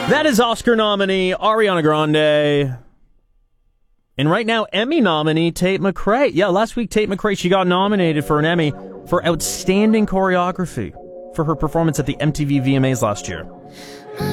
That is Oscar nominee Ariana Grande. And right now, Emmy nominee Tate McRae. Yeah, last week Tate McRae, she got nominated for an Emmy for outstanding choreography for her performance at the MTV VMAs last year.